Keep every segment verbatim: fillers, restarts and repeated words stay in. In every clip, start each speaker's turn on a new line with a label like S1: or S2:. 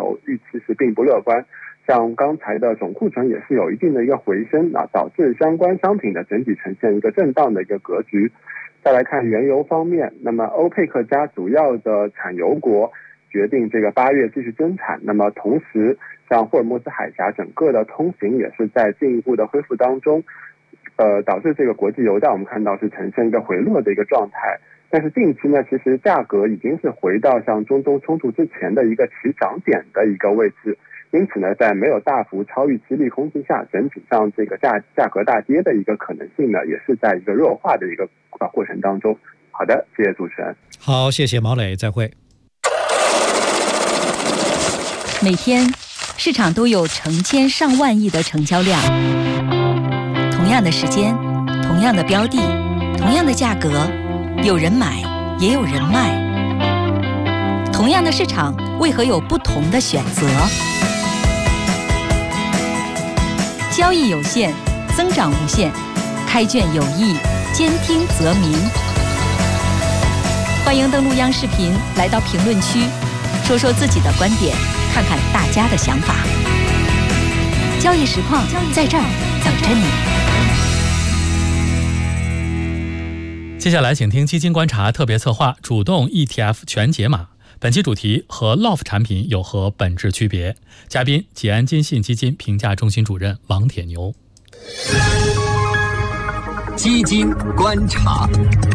S1: 头预期是并不乐观。像刚才的总库存也是有一定的一个回升啊，导致相关商品的整体呈现一个震荡的一个格局。再来看原油方面，那么欧佩克加主要的产油国决定这个八月继续增产，那么同时像霍尔木兹海峡整个的通行也是在进一步的恢复当中，呃，导致这个国际油价我们看到是呈现一个回落的一个状态。但是近期呢，其实价格已经是回到像中东冲突之前的一个起涨点的一个位置。因此呢，在没有大幅超预期利空之下，整体上这个价价格大跌的一个可能性呢，也是在一个弱化的一个过程当中。好的，谢谢主持人。
S2: 好，谢谢毛磊，再会。
S3: 每天市场都有成千上万亿的成交量，同样的时间，同样的标的，同样的价格，有人买，也有人卖。同样的市场，为何有不同的选择？交易有限，增长无限，开卷有益，兼听则明。欢迎登录央视频，来到评论区，说说自己的观点，看看大家的想法。交易实况在这儿等着
S2: 你。接下来请听基金观察特别策划主动 E T F 全解码。本期主题和 L O F 产品有何本质区别？嘉宾济安金信基金评价中心主任王铁牛。
S4: 基金观察。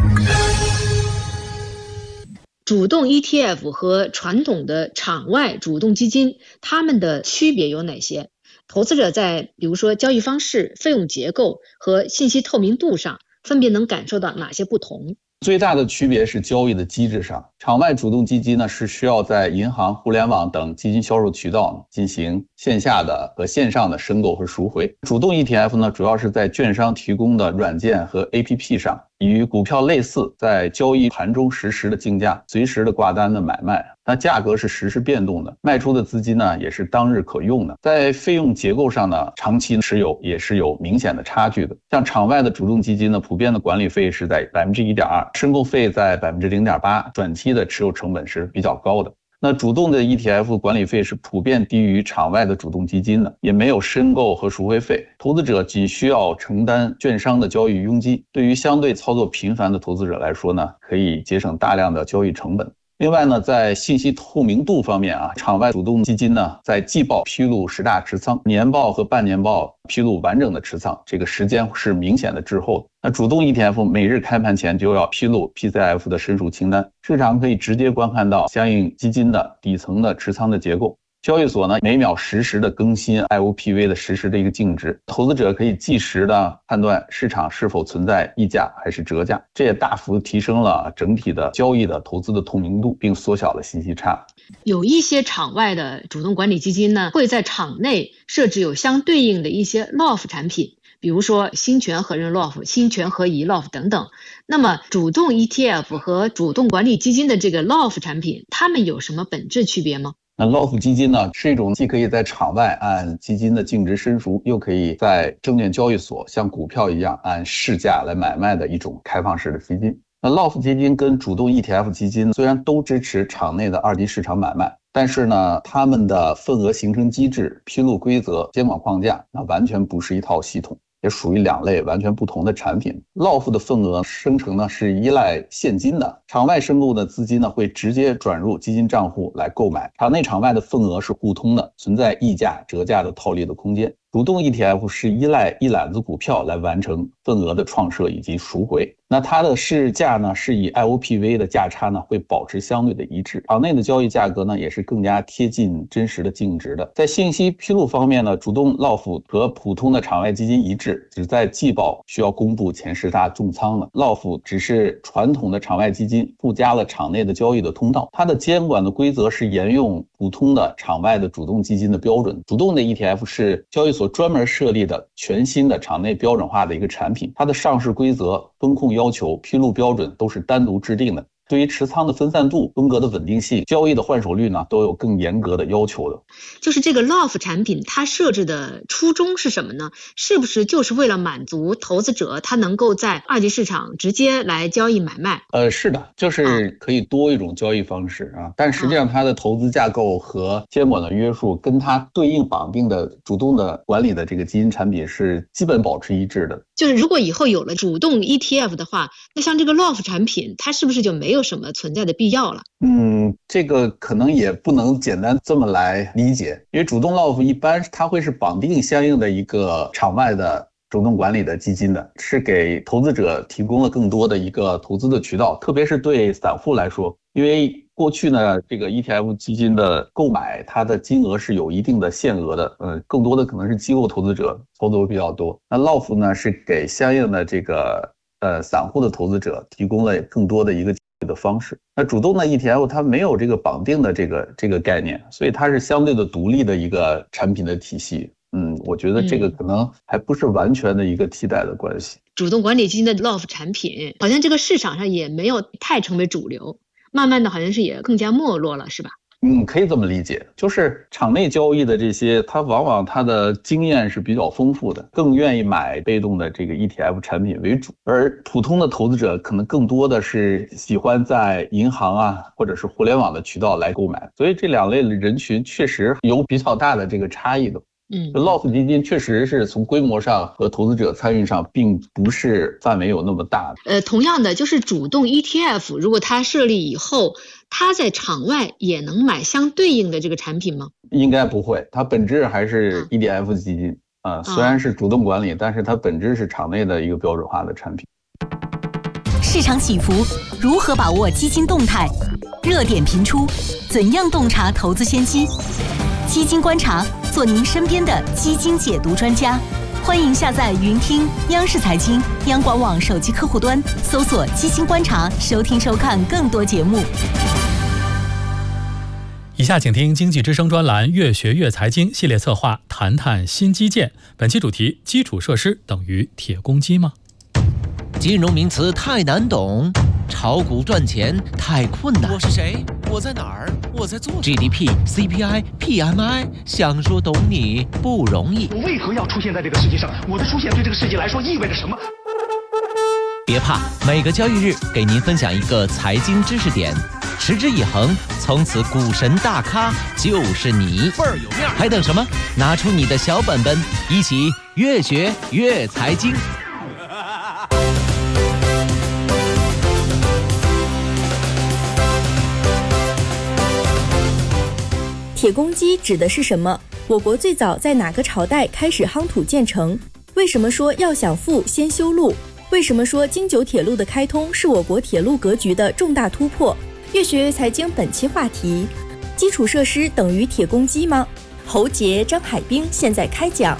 S5: 主动 E T F 和传统的场外主动基金，它们的区别有哪些？投资者在比如说交易方式、费用结构和信息透明度上，分别能感受到哪些不同？
S6: 最大的区别是交易的机制上，场外主动基金呢是需要在银行、互联网等基金销售渠道进行线下的和线上的申购和赎回。主动 E T F 呢主要是在券商提供的软件和 A P P 上，与股票类似，在交易盘中实时的竞价，随时的挂单的买卖，那价格是实时变动的，卖出的资金呢也是当日可用的。在费用结构上呢，长期持有也是有明显的差距的。像场外的主动基金呢，普遍的管理费是在 百分之一点二， 申购费在 百分之零点八， 短期的持有成本是比较高的。那主动的 E T F 管理费是普遍低于场外的主动基金的，也没有申购和赎回费，投资者仅需要承担券商的交易佣金。对于相对操作频繁的投资者来说呢，可以节省大量的交易成本。另外呢，在信息透明度方面啊，场外主动基金呢，在季报披露十大持仓，年报和半年报披露完整的持仓，这个时间是明显的滞后的。那主动 E T F 每日开盘前就要披露 P C I F 的申赎清单，市场可以直接观看到相应基金的底层的持仓的结构。交易所呢，每秒实时的更新 I O P V 的实时的一个净值，投资者可以即时的判断市场是否存在溢价还是折价，这也大幅提升了整体的交易的投资的透明度，并缩小了信息差。
S5: 有一些场外的主动管理基金呢，会在场内设置有相对应的一些 L O F 产品，比如说新权合认 L O F、新权合宜 L O F 等等。那么主动 E T F 和主动管理基金的这个 L O F 产品，它们有什么本质区别吗？
S6: 那 L O F 基金呢，是一种既可以在场外按基金的净值申赎，又可以在证券交易所像股票一样按市价来买卖的一种开放式的基金。那 L O F 基金跟主动 E T F 基金虽然都支持场内的二级市场买卖，但是呢，他们的份额形成机制、披露规则、监管框架，那完全不是一套系统，也属于两类完全不同的产品。 L O F 的份额生成呢是依赖现金的，场外申购的资金呢会直接转入基金账户来购买，场内场外的份额是互通的，存在溢价、折价的套利的空间。主动 E T F 是依赖一揽子股票来完成份额的创设以及赎回，那它的市价呢是以 I O P V 的价差呢会保持相对的一致，场内的交易价格呢也是更加贴近真实的净值的。在信息披露方面呢，主动 L O F 和普通的场外基金一致，只在季报需要公布前十大重仓了。 L O F 只是传统的场外基金附加了场内的交易的通道，它的监管的规则是沿用普通的场外的主动基金的标准。主动的 E T F 是交易所专门设立的全新的场内标准化的一个产品，它的上市规则、风控要求、披露标准都是单独制定的， 对于持仓的分散度、风格的稳定性、交易的换手率呢，都有更严格的要求的。
S5: 就是这个 L O F 产品，它设置的初衷是什么呢？是不是就是为了满足投资者他能够在二级市场直接来交易买卖？
S6: 呃，是的，就是可以多一种交易方式啊，但实际上它的投资架构和监管的约束，跟它对应绑定的主动的管理的这个基金产品是基本保持一致的。
S5: 就是如果以后有了主动 E T F 的话，那像这个 L O F 产品，它是不是就没有什么存在的必要了？
S6: 嗯，这个可能也不能简单这么来理解，因为主动 L O F 一般它会是绑定相应的一个场外的主动管理的基金的，是给投资者提供了更多的一个投资的渠道，特别是对散户来说，因为过去呢，这个 E T F 基金的购买，它的金额是有一定的限额的，呃，更多的可能是机构投资者操作比较多。那 L O F 呢，是给相应的这个呃散户的投资者提供了更多的一个的方式。那主动的 E T F 它没有这个绑定的这个这个概念，所以它是相对的独立的一个产品的体系。嗯，我觉得这个可能还不是完全的一个替代的关系。
S5: 嗯、主动管理基金的 L O F 产品，好像这个市场上也没有太成为主流，慢慢的好像是也更加没落了，是吧？
S6: 嗯，可以这么理解，就是场内交易的这些，它往往它的经验是比较丰富的，更愿意买被动的这个 E T F 产品为主，而普通的投资者可能更多的是喜欢在银行啊，或者是互联网的渠道来购买，所以这两类人群确实有比较大的这个差异的。
S5: 嗯
S6: L O F 基金确实是从规模上和投资者参与上并不是范围有那么大的。
S5: 呃，同样的，就是主动 E T F， 如果它设立以后，它在场外也能买相对应的这个产品吗？
S6: 应该不会，它本质还是 E T F 基金啊、呃，虽然是主动管理，但是它本质是场内的一个标准化的产品。
S3: 市场起伏，如何把握基金动态？热点频出，怎样洞察投资先机？基金观察，做您身边的基金解读专家。欢迎下载云听央视财经、央广网手机客户端，搜索基金观察，收听收看更多节目。
S2: 以下请听经济之声专栏越学越财经系列策划，谈谈新基建。本期主题：基础设施等于铁公鸡吗？
S7: 金融名词太难懂，炒股赚钱太困难。
S8: 我是谁？我在哪儿？我在做什么
S7: ？G D P、C P I、P M I， 想说懂你不容易。
S9: 我为何要出现在这个世界上？我的出现对这个世界来说意味着什么？
S7: 别怕，每个交易日给您分享一个财经知识点，持之以恒，从此股神大咖就是你。
S8: 倍儿有面，
S7: 还等什么？拿出你的小本本，一起越学越财经。
S10: 铁公鸡指的是什么？我国最早在哪个朝代开始夯土建成？为什么说要想富先修路？为什么说京九铁路的开通是我国铁路格局的重大突破？越学越财经本期话题：基础设施等于铁公鸡吗？侯杰、张海滨现在开讲。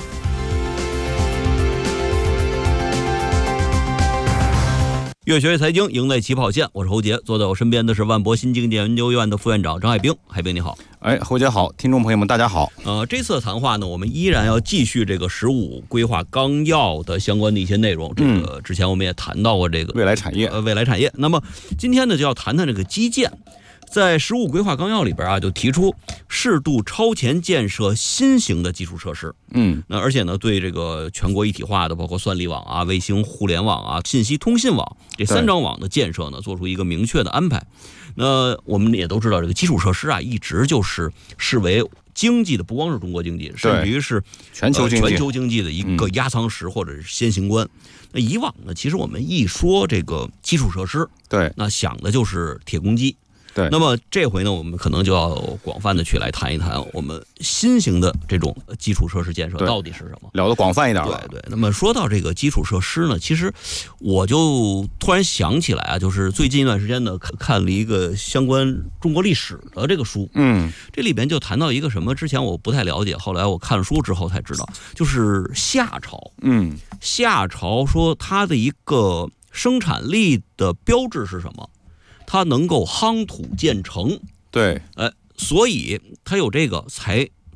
S11: 越学越财经，赢在起跑线。我是侯杰，坐在我身边的是万博新经济研究院的副院长张海滨。海滨你好。
S12: 哎，侯杰好，听众朋友们大家好。
S11: 呃，这次的谈话呢，我们依然要继续这个十五规划纲要的相关的一些内容。这个之前我们也谈到过这个
S12: 未来产业，
S11: 呃，未来产业。那么今天呢，就要谈谈这个基建。在十五规划纲要里边啊，就提出适度超前建设新型的基础设施。
S12: 嗯，
S11: 那而且呢，对这个全国一体化的，包括算力网啊、卫星互联网啊、信息通信网这三张网的建设呢，做出一个明确的安排。那我们也都知道，这个基础设施啊，一直就是视为经济的，不光是中国经济，甚至于是
S12: 全球经济、
S11: 呃、全球经济的一个压舱石或者是先行官。嗯、那以往呢，其实我们一说这个基础设施，
S12: 对，
S11: 那想的就是铁公鸡。
S12: 对，
S11: 那么这回呢，我们可能就要广泛的去来谈一谈我们新型的这种基础设施建设到底是什么，
S12: 聊得广泛一点了。
S11: 对对。那么说到这个基础设施呢，其实我就突然想起来啊，就是最近一段时间呢，看看了一个相关中国历史的这个书，
S12: 嗯，
S11: 这里边就谈到一个什么，之前我不太了解，后来我看了书之后才知道，就是夏朝，
S12: 嗯，
S11: 夏朝说它的一个生产力的标志是什么？它能够夯土建成，
S12: 对，
S11: 呃，所以它有这个才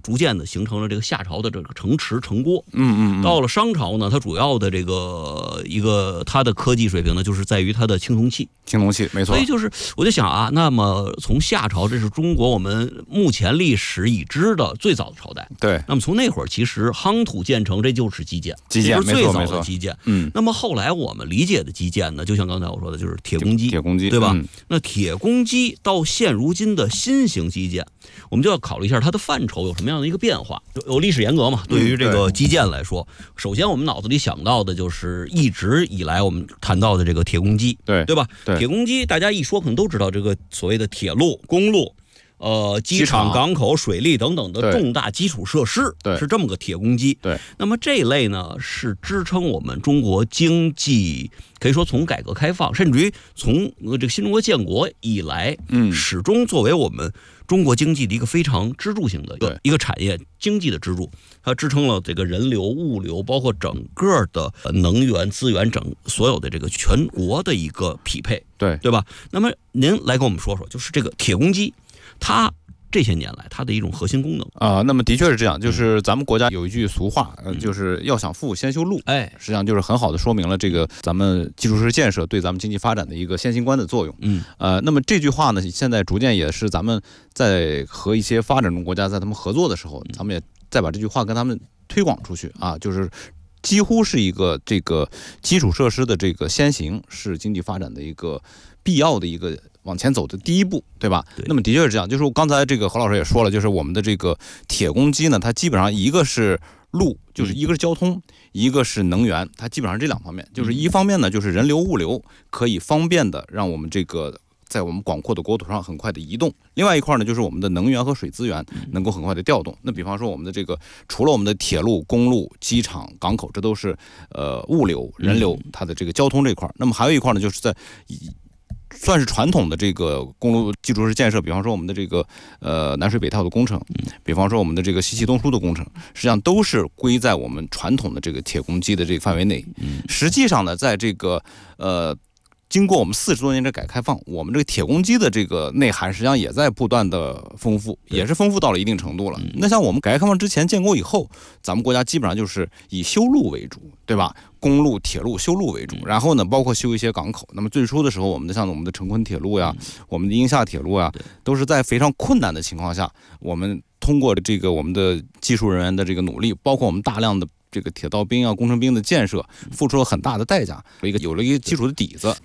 S11: 逐渐的形成了这个夏朝的这个城池城郭。
S12: 嗯嗯。
S11: 到了商朝呢，它主要的这个一个它的科技水平呢，就是在于它的青铜器。
S12: 青铜器，没错。
S11: 所以就是我就想啊，那么从夏朝，这是中国我们目前历史已知的最早的朝代。
S12: 对。
S11: 那么从那会儿，其实夯土建成，这就是基建，
S12: 基建
S11: 这是最早的基建。
S12: 嗯。
S11: 那么后来我们理解的基建呢，就像刚才我说的，就是铁公鸡，
S12: 铁公鸡，
S11: 对吧？
S12: 嗯、
S11: 那铁公鸡到现如今的新型基建，我们就要考虑一下它的范畴有什么样的一个变化。有历史沿革嘛？对于这个基建来说，嗯、首先我们脑子里想到的就是一直以来我们谈到的这个铁公鸡，
S12: 对
S11: 对吧？
S12: 对，
S11: 铁公鸡大家一说可能都知道，这个所谓的铁路、公路。呃，机场、港口、水利等等的重大基础设施，是这么个铁公鸡。
S12: 对，
S11: 那么这一类呢，是支撑我们中国经济，可以说从改革开放，甚至于从这个新中国建国以来，
S12: 嗯，
S11: 始终作为我们中国经济的一个非常支柱性的一个一个产业，经济的支柱，它支撑了这个人流、物流，包括整个的能源资源，整所有的这个全国的一个匹配，
S12: 对
S11: 对吧？那么您来跟我们说说，就是这个铁公鸡。它这些年来，它的一种核心功能
S12: 啊、呃，那么的确是这样，就是咱们国家有一句俗话，呃，就是要想富，先修路。
S11: 哎，
S12: 实际上就是很好的说明了这个咱们基础设施建设对咱们经济发展的一个先行观的作用。
S11: 嗯，
S12: 呃，那么这句话呢，现在逐渐也是咱们在和一些发展中国家在他们合作的时候，咱们也再把这句话跟他们推广出去啊，就是几乎是一个这个基础设施的这个先行，是经济发展的一个必要的一个往前走的第一步，对吧？
S11: 对，
S12: 那么的确是这样，就是刚才这个何老师也说了，就是我们的这个铁公鸡呢，它基本上一个是路，就是一个是交通，嗯、一个是能源，它基本上这两方面，就是一方面呢，就是人流物流可以方便的让我们这个在我们广阔的国土上很快的移动，另外一块呢，就是我们的能源和水资源能够很快的调动。那比方说我们的这个，除了我们的铁路、公路、机场、港口，这都是呃物流、人流它的这个交通这块。那么还有一块呢，就是在算是传统的这个公路基础设施建设，比方说我们的这个呃南水北调的工程，比方说我们的这个西气东输的工程，实际上都是归在我们传统的这个铁公鸡的这个范围内。实际上呢，在这个呃。经过我们四十多年的改革开放，我们这个铁公鸡的这个内涵实际上也在不断的丰富，也是丰富到了一定程度了。那像我们改革开放之前建国以后，咱们国家基本上就是以修路为主，对吧？公路、铁路修路为主，然后呢，包括修一些港口。那么最初的时候，我们的像我们的成昆铁路呀，我们的鹰厦铁路呀，都是在非常困难的情况下，我们通过这个我们的技术人员的这个努力，包括我们大量的这个铁道兵啊、工程兵的建设，付出了很大的代价，一个有了一个基础的底子。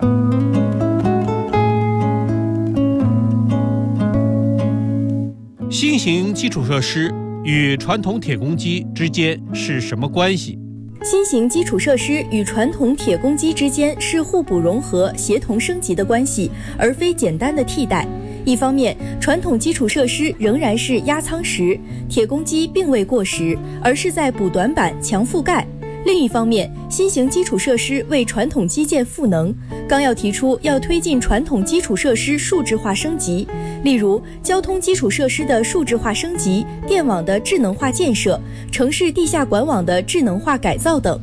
S13: 新型基础设施与传统铁公鸡之间是什么关系？
S10: 新型基础设施与传统铁公鸡之间是互补融合、协同升级的关系，而非简单的替代。一方面，传统基础设施仍然是压舱石，铁公鸡并未过时，而是在补短板、强覆盖。另一方面，新型基础设施为传统基建赋能，纲要提出要推进传统基础设施数字化升级，例如交通基础设施的数字化升级、电网的智能化建设、城市地下管网的智能化改造等。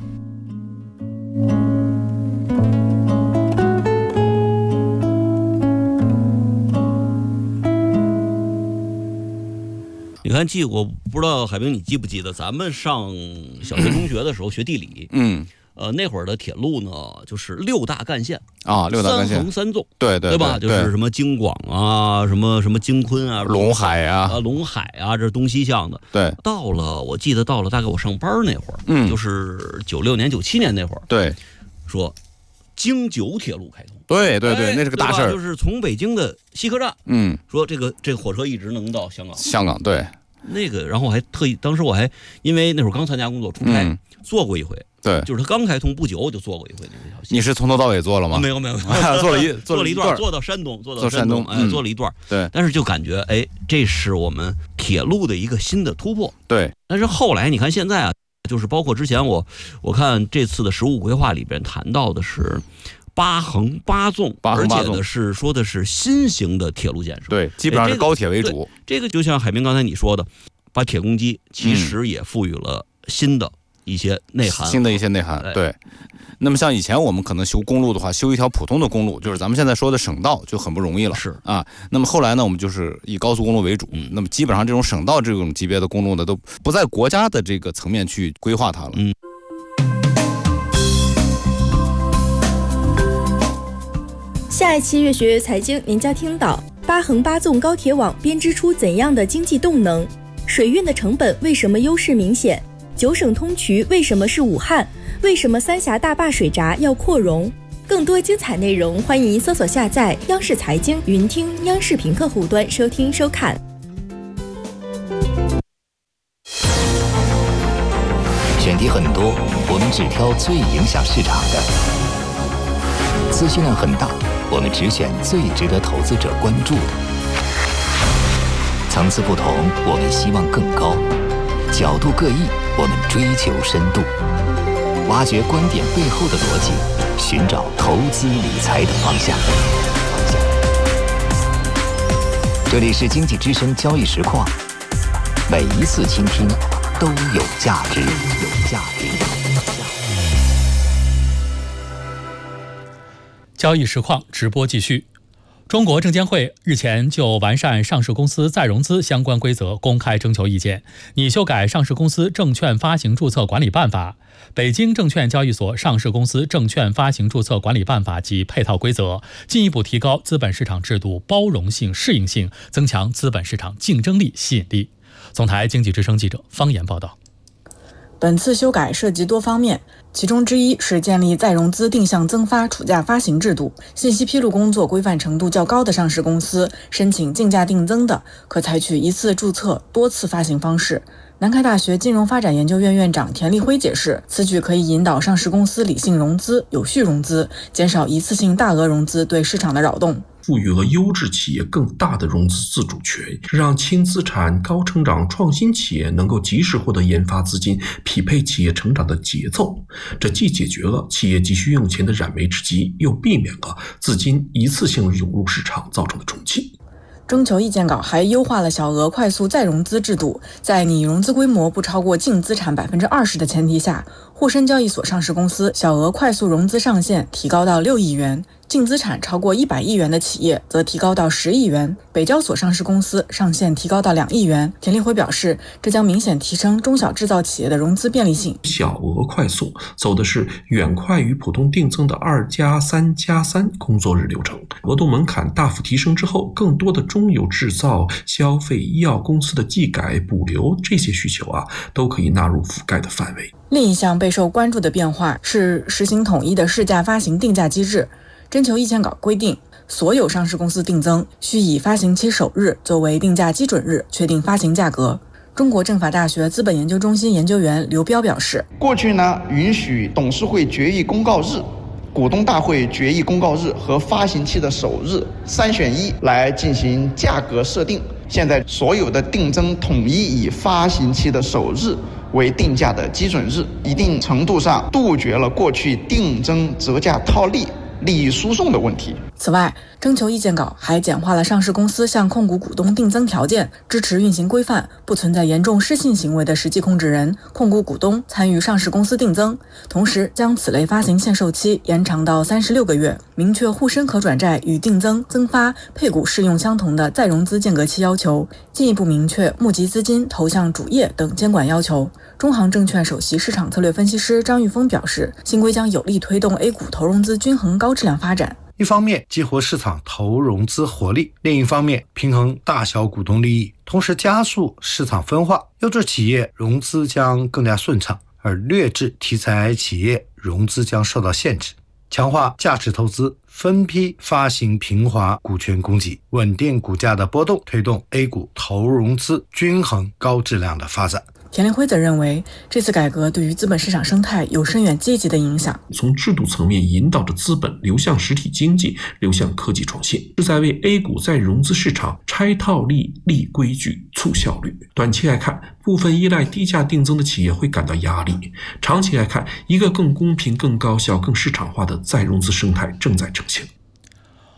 S11: 你看记，我不知道海平你记不记得，咱们上小学、中学的时候学地理，
S12: 嗯，
S11: 呃，那会儿的铁路呢，就是六大干线
S12: 啊，六大干线，
S11: 三横三纵，
S12: 对对
S11: 对吧？就是什么京广啊，什么什么京昆啊，
S12: 陇海啊，
S11: 啊陇海啊，这是东西向的。
S12: 对，
S11: 到了我记得到了大概我上班那会儿，
S12: 嗯，
S11: 就是九六年、九七年那会儿，
S12: 对，
S11: 说京九铁路开通。
S12: 对对对，那是个大事儿，
S11: 就是从北京的西客站，
S12: 嗯，
S11: 说这个这个火车一直能到香港，
S12: 香港对，
S11: 那个，然后我还特意，当时我还因为那会儿刚参加工作出差，
S12: 嗯、
S11: 坐过一回，
S12: 对，
S11: 就是它刚开通不久，我就坐过一回那条线。
S12: 你是从头到尾坐了吗？
S11: 啊、没有没有，
S12: 坐了一
S11: 坐了一
S12: 段，
S11: 坐到山东，坐到
S12: 山
S11: 东，
S12: 山东
S11: 哎，坐了一段，
S12: 对，
S11: 但是就感觉哎，这是我们铁路的一个新的突破，
S12: 对。
S11: 但是后来你看现在啊，就是包括之前我我看这次的十五规划里边谈到的是。八横八纵，而且呢是说的是新型的铁路建设，
S12: 对，基本上是高铁为主。
S11: 这个就像海明刚才你说的，把铁公鸡其实也赋予了新的一些内涵，
S12: 新的一些内涵，对。那么像以前我们可能修公路的话，修一条普通的公路，就是咱们现在说的省道，就很不容易了。
S11: 是
S12: 啊，那么后来呢，我们就是以高速公路为主。
S11: 嗯，
S12: 那么基本上这种省道这种级别的公路呢，都不在国家的这个层面去规划它了。
S11: 嗯。
S10: 下一期越学越财经，您将听到八横八纵高铁网编织出怎样的经济动能？水运的成本为什么优势明显？九省通衢为什么是武汉？为什么三峡大坝水闸要扩容？更多精彩内容，欢迎搜索下载央视财经云听央视频客户端收听收看。
S14: 选题很多，我们只挑最影响市场的；资讯量很大，我们只选最值得投资者关注的。层次不同，我们希望更高；角度各异，我们追求深度。挖掘观点背后的逻辑，寻找投资理财的方向。这里是经济之声交易实况，每一次倾听都有价值，有价值。
S2: 交易实况直播继续。中国证监会日前就完善上市公司再融资相关规则公开征求意见，拟修改上市公司证券发行注册管理办法、北京证券交易所上市公司证券发行注册管理办法及配套规则，进一步提高资本市场制度包容性、适应性，增强资本市场竞争力、吸引力。总台经济之声记者方言报道。
S15: 本次修改涉及多方面，其中之一是建立再融资定向增发储价发行制度，信息披露工作规范程度较高的上市公司申请竞价定增的，可采取一次注册多次发行方式。南开大学金融发展研究院院长田立辉解释，此举可以引导上市公司理性融资、有序融资，减少一次性大额融资对市场的扰动，
S16: 赋予了优质企业更大的融资自主权，让轻资产、高成长、创新企业能够及时获得研发资金，匹配企业成长的节奏。这既解决了企业急需用钱的燃眉之急，又避免了资金一次性涌入市场造成的冲击。
S15: 征求意见稿还优化了小额快速再融资制度，在拟融资规模不超过净资产百分之二十的前提下，沪深交易所上市公司小额快速融资上限提高到六亿元，净资产超过一百亿元的企业则提高到十亿元。北交所上市公司上限提高到两亿元。田立辉表示，这将明显提升中小制造企业的融资便利性。
S16: 小额快速走的是远快于普通定增的二加三加三工作日流程，额度门槛大幅提升之后，更多的中游制造、消费、医药公司的技改、补流这些需求啊，都可以纳入覆盖的范围。
S15: 另一项备受关注的变化是实行统一的市价发行定价机制。征求意见稿规定，所有上市公司定增需以发行期首日作为定价基准日，确定发行价格。中国政法大学资本研究中心研究员刘彪表示，
S17: 过去呢，允许董事会决议公告日、股东大会决议公告日和发行期的首日三选一来进行价格设定。现在所有的定增统一以发行期的首日为定价的基准日，一定程度上杜绝了过去定增折价套利、利益输送的问题。
S15: 此外，征求意见稿还简化了上市公司向控股股东定增条件，支持运行规范，不存在严重失信行为的实际控制人、控股股东参与上市公司定增，同时将此类发行限售期延长到三十六个月，明确沪深可转债与定增、增发、配股适用相同的再融资间隔期要求，进一步明确募集资金投向主业等监管要求。中航证券首席市场策略分析师张玉峰表示，新规将有力推动 A 股投融资均衡高质量发展。
S18: 一方面激活市场投融资活力，另一方面平衡大小股东利益，同时加速市场分化，优质企业融资将更加顺畅，而劣质题材企业融资将受到限制。强化价值投资，分批发行平滑股权供给，稳定股价的波动，推动 A 股投融资均衡高质量的发展。
S15: 田立辉则认为，这次改革对于资本市场生态有深远积极的影响，
S16: 从制度层面引导着资本流向实体经济，流向科技创新，是在为 A 股再融资市场拆套利、立规矩、促效率。短期来看，部分依赖低价定增的企业会感到压力；长期来看，一个更公平、更高效、更市场化的再融资生态正在成型。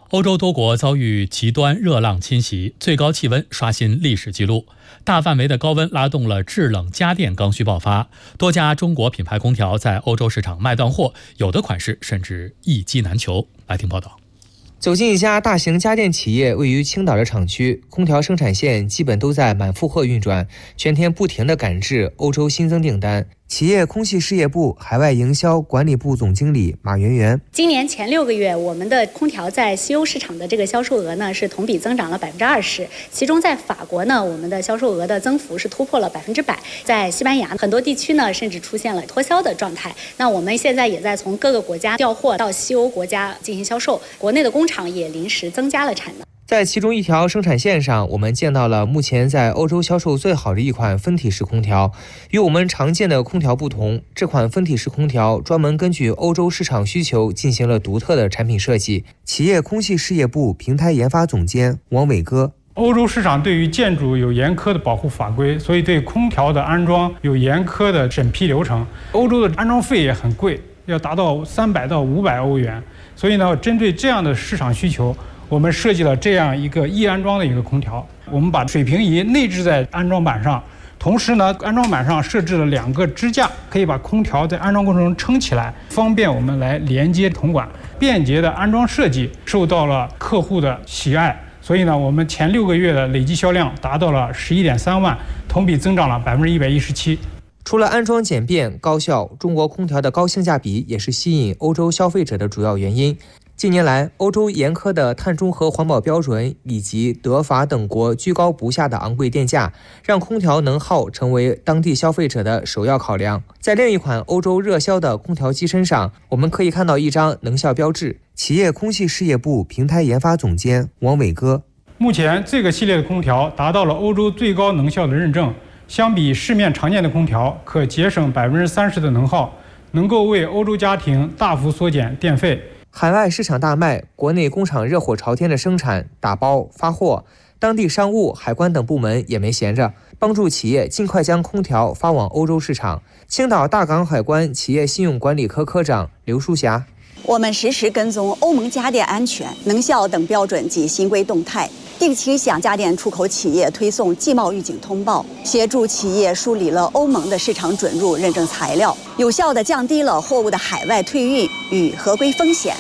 S2: 欧洲多国遭遇极端热浪侵袭，最高气温刷新历史记录。大范围的高温拉动了制冷家电刚需爆发，多家中国品牌空调在欧洲市场卖断货，有的款式甚至一机难求。来听报道。
S19: 走进一家大型家电企业位于青岛的厂区，空调生产线基本都在满负荷运转，全天不停地赶制欧洲新增订单。企业空气事业部海外营销管理部总经理马媛媛：
S20: 今年前六个月，我们的空调在西欧市场的这个销售额呢是同比增长了百分之二十，其中在法国呢，我们的销售额的增幅是突破了百分之百，在西班牙很多地区呢甚至出现了脱销的状态。那我们现在也在从各个国家调货到西欧国家进行销售，国内的工厂也临时增加了产能。
S19: 在其中一条生产线上，我们见到了目前在欧洲销售最好的一款分体式空调。与我们常见的空调不同，这款分体式空调专门根据欧洲市场需求进行了独特的产品设计。企业空气事业部平台研发总监王伟哥：
S21: 欧洲市场对于建筑有严苛的保护法规，所以对空调的安装有严苛的审批流程。欧洲的安装费也很贵，要达到三百到五百欧元。所以呢，针对这样的市场需求，我们设计了这样一个易安装的一个空调。我们把水平仪内置在安装板上，同时呢，安装板上设置了两个支架，可以把空调在安装过程中撑起来，方便我们来连接铜管。便捷的安装设计受到了客户的喜爱，所以呢，我们前六个月的累计销量达到了十一点三万，同比增长了百分之一百一十七。
S19: 除了安装简便高效，中国空调的高性价比也是吸引欧洲消费者的主要原因。近年来，欧洲严苛的碳中和环保标准以及德法等国居高不下的昂贵电价，让空调能耗成为当地消费者的首要考量。在另一款欧洲热销的空调机身上，我们可以看到一张能效标志。企业空气事业部平台研发总监王伟哥：
S21: 目前这个系列的空调达到了欧洲最高能效的认证，相比市面常见的空调，可节省百分之三十的能耗，能够为欧洲家庭大幅缩减电费。
S19: 海外市场大卖，国内工厂热火朝天的生产、打包、发货，当地商务、海关等部门也没闲着，帮助企业尽快将空调发往欧洲市场。青岛大港海关企业信用管理科科长刘淑霞：
S22: 我们实时跟踪欧盟家电安全、能效等标准及新规动态，定期向家电出口企业推送季贸预警通报，协助企业梳理了欧盟的市场准入认证材料，有效地降低了货物的海外退运与合规风险。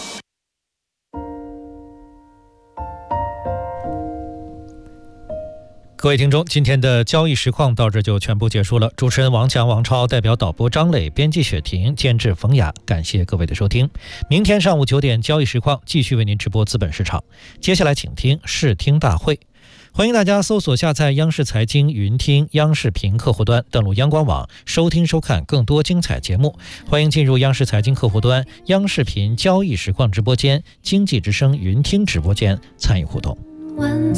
S23: 各位听众，今天的交易实况到这就全部结束了。主持人王强、王超，代表导播张磊，编辑雪婷，监制冯雅，感谢各位的收听。明天上午九点，交易实况继续为您直播资本市场。接下来请听视听大会，欢迎大家搜索下载央视财经云听、央视频客户端，登录央广网收听收看更多精彩节目。欢迎进入央视财经客户端、央视频交易实况直播间、经济之声云听直播间参与互动。